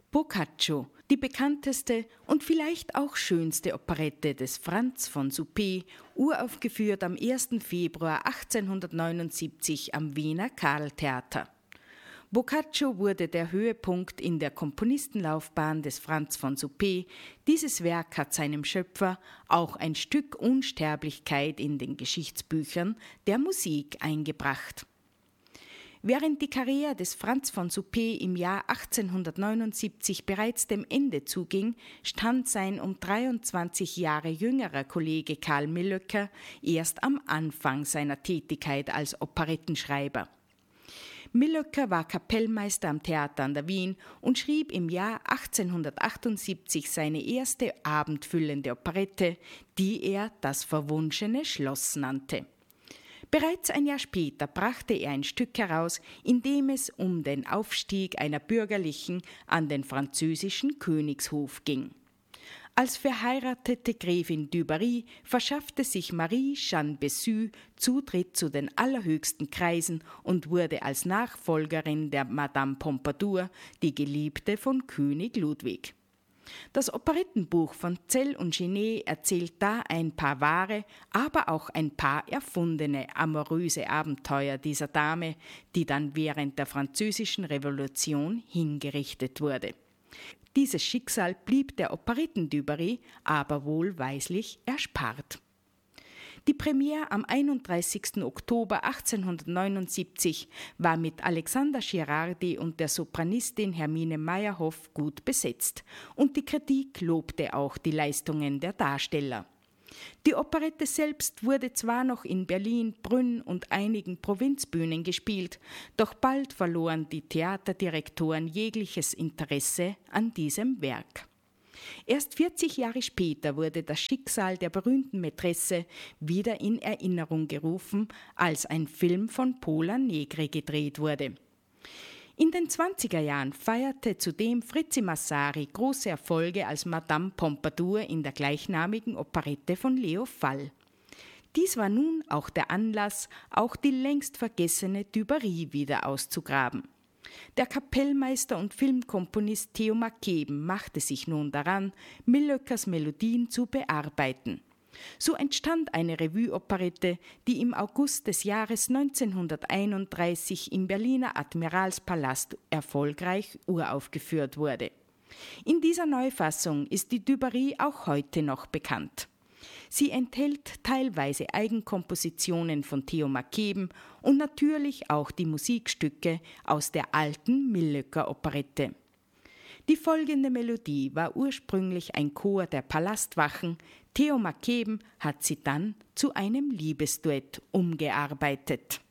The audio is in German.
Boccaccio, die bekannteste und vielleicht auch schönste Operette des Franz von Suppé, uraufgeführt am 1. Februar 1879 am Wiener Carltheater. Boccaccio wurde der Höhepunkt in der Komponistenlaufbahn des Franz von Suppé. Dieses Werk hat seinem Schöpfer auch ein Stück Unsterblichkeit in den Geschichtsbüchern der Musik eingebracht. Während die Karriere des Franz von Suppé im Jahr 1879 bereits dem Ende zuging, stand sein um 23 Jahre jüngerer Kollege Karl Millöcker erst am Anfang seiner Tätigkeit als Operettenschreiber. Millöcker war Kapellmeister am Theater an der Wien und schrieb im Jahr 1878 seine erste abendfüllende Operette, die er Das verwunschene Schloss nannte. Bereits ein Jahr später brachte er ein Stück heraus, in dem es um den Aufstieg einer Bürgerlichen an den französischen Königshof ging. Als verheiratete Gräfin du Barry verschaffte sich Marie Jeanne Bessus Zutritt zu den allerhöchsten Kreisen und wurde als Nachfolgerin der Madame Pompadour die Geliebte von König Ludwig. Das Operettenbuch von Zell und Genet erzählt da ein paar wahre, aber auch ein paar erfundene amoröse Abenteuer dieser Dame, die dann während der Französischen Revolution hingerichtet wurde. Dieses Schicksal blieb der Operetten du Barry aber wohlweislich erspart. Die Premiere am 31. Oktober 1879 war mit Alexander Girardi und der Sopranistin Hermine Meyerhoff gut besetzt und die Kritik lobte auch die Leistungen der Darsteller. Die Operette selbst wurde zwar noch in Berlin, Brünn und einigen Provinzbühnen gespielt, doch bald verloren die Theaterdirektoren jegliches Interesse an diesem Werk. Erst 40 Jahre später wurde das Schicksal der berühmten Mätresse wieder in Erinnerung gerufen, als ein Film von Pola Negri gedreht wurde. In den 20er Jahren feierte zudem Fritzi Massari große Erfolge als Madame Pompadour in der gleichnamigen Operette von Leo Fall. Dies war nun auch der Anlass, auch die längst vergessene du Barry wieder auszugraben. Der Kapellmeister und Filmkomponist Theo Makeben machte sich nun daran, Millöckers Melodien zu bearbeiten. So entstand eine Revue-Operette, die im August des Jahres 1931 im Berliner Admiralspalast erfolgreich uraufgeführt wurde. In dieser Neufassung ist die du Barry auch heute noch bekannt. Sie enthält teilweise Eigenkompositionen von Theo Makeben und natürlich auch die Musikstücke aus der alten Millöcker-Operette. Die folgende Melodie war ursprünglich ein Chor der Palastwachen, Theo Makeben hat sie dann zu einem Liebesduett umgearbeitet.